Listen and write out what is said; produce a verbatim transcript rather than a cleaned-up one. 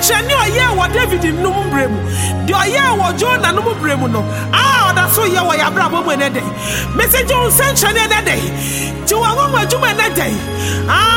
nsɛnkyerɛnne ɔyɛ wɔ David nnum brɛ mu de ɔyɛ wɔ Jonah nnum brɛ mu no ah ɔda so yɛ wɔ yɛabrabɔ mu ɛnɛ dɛ message wo nsɛnkyerɛnne ɛnɛ dɛ ti wɔn ho adwuma ɛnɛ dɛ ah